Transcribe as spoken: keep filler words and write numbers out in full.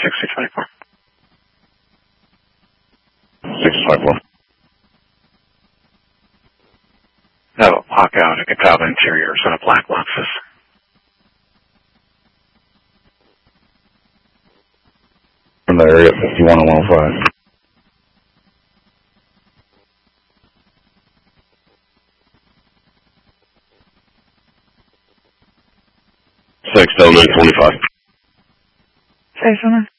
sixty twenty-four. six twenty-four. No, walk out at Catawba Interiors on a black Lexus. From the area fifty-one and one oh five. six oh nine twenty-five. Say something.